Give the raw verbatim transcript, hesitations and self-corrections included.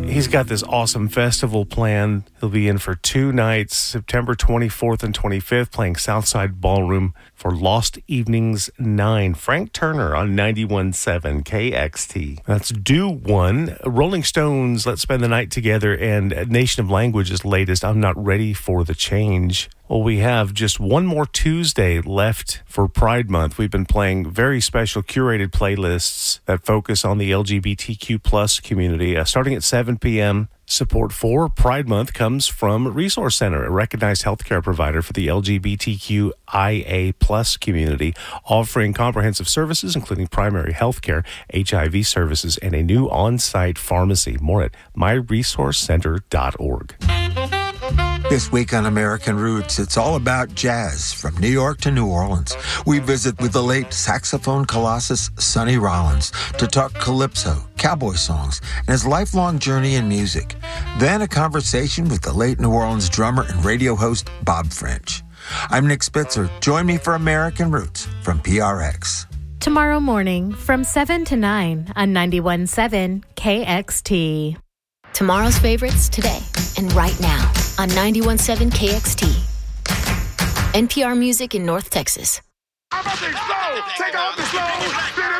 He's got this awesome festival planned. He'll be in for two nights, September twenty-fourth and twenty-fifth, playing Southside Ballroom for Lost Evenings nine. Frank Turner on ninety-one point seven K X T. That's Do One. Rolling Stones, Let's Spend the Night Together, and Nation of Language's latest, I'm Not Ready for the Change. Well, we have just one more Tuesday left for Pride Month. We've been playing very special curated playlists that focus on the L G B T Q plus community. Uh, starting at seven p.m., support for Pride Month comes from Resource Center, a recognized healthcare provider for the L G B T Q I A plus community, offering comprehensive services, including primary healthcare, H I V services, and a new on-site pharmacy. More at my resource center dot org. This week on American Roots, it's all about jazz from New York to New Orleans. We visit with the late saxophone colossus Sonny Rollins to talk calypso, cowboy songs, and his lifelong journey in music. Then a conversation with the late New Orleans drummer and radio host Bob French. I'm Nick Spitzer. Join me for American Roots from P R X. Tomorrow morning from seven to nine on ninety-one point seven K X T. Tomorrow's favorites today and right now on ninety-one point seven K X T. N P R Music in North Texas. I'm about to explode. Take off the slow.